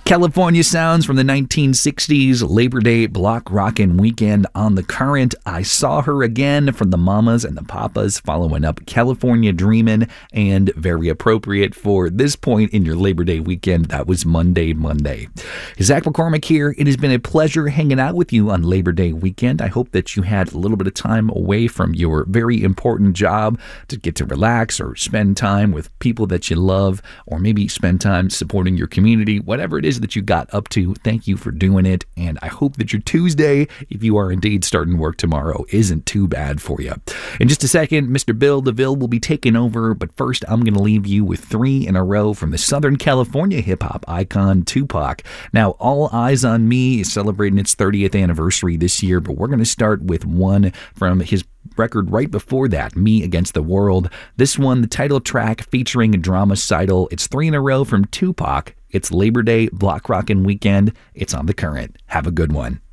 California sounds from the 1960s, Labor Day block rockin' weekend on the Current. I Saw Her Again from the Mamas and the Papas, following up California Dreamin', and very appropriate for this point in your Labor Day weekend. That was Monday. Zach McCormick here. It has been a pleasure hanging out with you on Labor Day weekend. I hope that you had a little bit of time away from your very important job to get to relax or spend time with people that you love, or maybe spend time supporting your community. Whatever it is that you got up to, thank you for doing it. And I hope that your Tuesday, if you are indeed starting work tomorrow, isn't too bad for you. In just a second, Mr. Bill DeVille will be taking over, but first I'm going to leave you with 3 in a row from the Southern California hip-hop icon Tupac. Now, All Eyes on Me is celebrating its 30th anniversary this year, but we're going to start with one from his record right before that, Me Against the World. This one, the title track featuring Dramacidal. It's 3 in a row from Tupac. It's Labor Day block rockin' weekend. It's on the Current. Have a good one.